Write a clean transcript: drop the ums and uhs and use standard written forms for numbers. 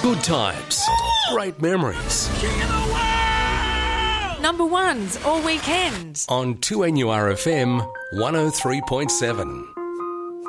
Good times. Great memories. Number ones all weekend. On 2NURFM 103.7.